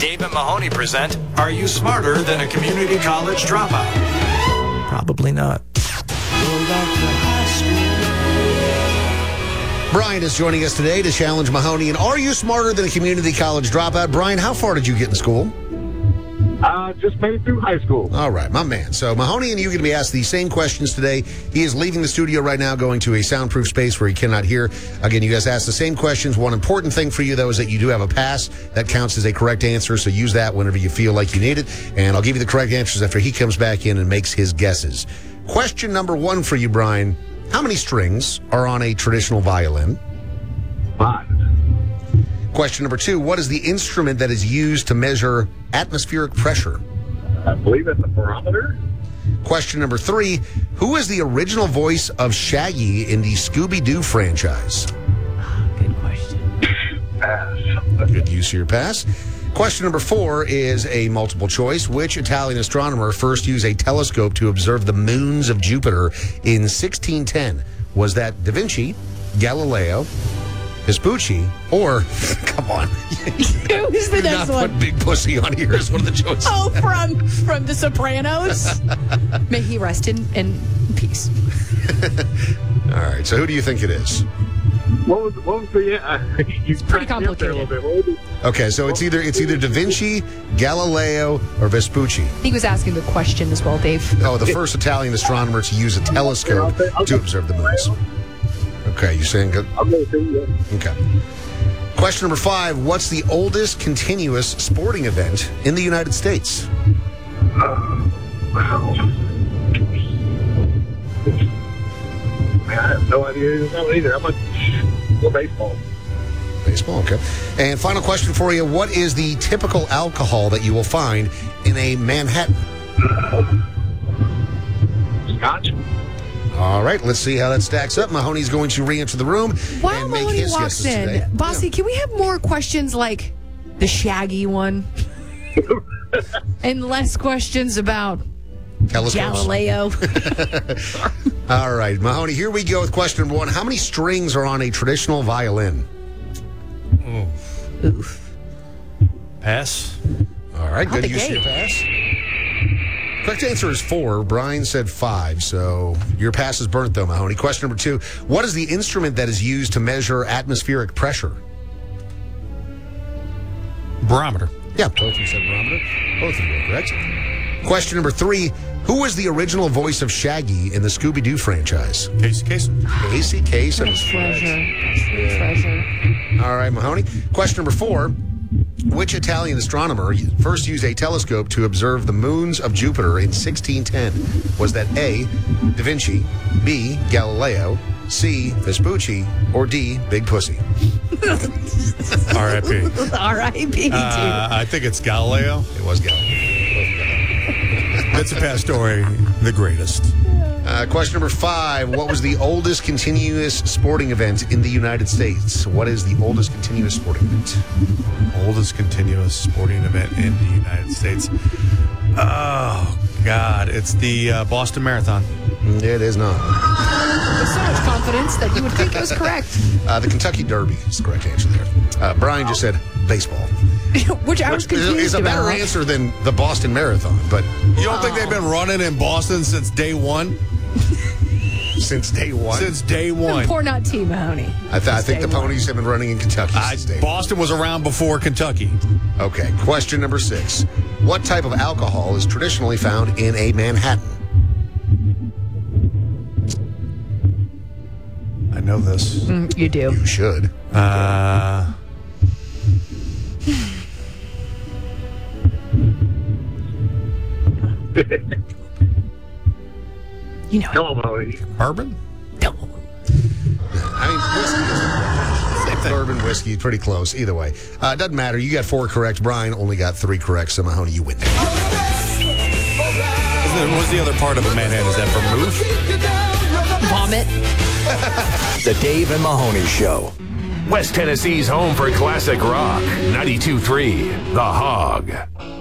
Dave and Mahoney present, Are You Smarter Than a Community College Dropout? Probably not. Brian is joining us today to challenge Mahoney. And are you smarter than a community college dropout? Brian, how far did you get in school? Just made it through high school. All right, my man. So Mahoney and you are going to be asked these same questions today. He is leaving the studio right now, going to a soundproof space where he cannot hear. Again, you guys ask the same questions. One important thing for you, though, is that you do have a pass. That counts as a correct answer, so use that whenever you feel like you need it. And I'll give you the correct answers after he comes back in and makes his guesses. Question number one for you, Brian. How many strings are on a traditional violin? 5. Question number two, what is the instrument that is used to measure atmospheric pressure? I believe it's a barometer. Question number three, who is the original voice of Shaggy in the Scooby-Doo franchise? Good question. Pass. Good use of your pass. Question number four is a multiple choice. Which Italian astronomer first used a telescope to observe the moons of Jupiter in 1610? Was that Da Vinci, Galileo, Vespucci, or, come on. Who's the next one? Put Big Pussy on here as one of the choices. Oh, from The Sopranos? May he rest in peace. All right, so who do you think it is? What was the? It's pretty complicated. Okay, so it's either Da Vinci, Galileo, or Vespucci. He was asking the question as well, Dave. Oh, the first Italian astronomer to use a telescope to observe the moons. Okay, you're saying good? I'm going to say yes. Okay. Question number five, what's the oldest continuous sporting event in the United States? Man, I have no idea either. I'm like, well, baseball. Baseball, okay. And final question for you, what is the typical alcohol that you will find in a Manhattan? Scotch. All right, let's see how that stacks up. Mahoney's going to re-enter the room While and make Mahoney his walks guesses today. in, Bossy, can we have more questions like the Shaggy one? And less questions about Telescopes. Galileo. All right, Mahoney, here we go with question number one. How many strings are on a traditional violin? Oof. Pass. All right, Out good the use of your gate. pass. Correct answer is 4. Brian said 5, so your pass is burnt, though, Mahoney. Question number 2. What is the instrument that is used to measure atmospheric pressure? Barometer. Yeah, both of you said barometer. Both of you are correct. Question number 3. Who was the original voice of Shaggy in the Scooby-Doo franchise? Casey Kasem. Casey Kasem. is Treasure. All right, Mahoney. Question number 4. Which Italian astronomer first used a telescope to observe the moons of Jupiter in 1610? Was that A, Da Vinci, B, Galileo, C, Vespucci, or D, Big Pussy? R.I.P. R.I.P. I think it's Galileo. It was Galileo. Vincent Pastore, the greatest. Question number 5. What was the oldest continuous sporting event in the United States? What is the oldest continuous sporting event? Oldest continuous sporting event in the United States. Oh, God. It's the Boston Marathon. It is not. With so much confidence that you would think it was correct. The Kentucky Derby is the correct answer there. Brian just said baseball. Which I was confused is a better about. answer than the Boston Marathon, but You don't think they've been running in Boston since day one? since day one. Since day one. Poor not T. Mahoney. I think the Ponies have been running in Kentucky since day one. Boston was around before Kentucky. Okay, question number 6. What type of alcohol is traditionally found in a Manhattan? I know this. You do. You should. You know Come on, Molly. Bourbon? I mean, whiskey is bourbon, whiskey, pretty close. Either way. Doesn't matter. You got 4 correct. Brian only got 3 correct. So, Mahoney, you win. What's the other part of a Manhattan? Is that vermouth? Vomit. The Dave and Mahoney Show. West Tennessee's home for classic rock. 92.3 The Hog.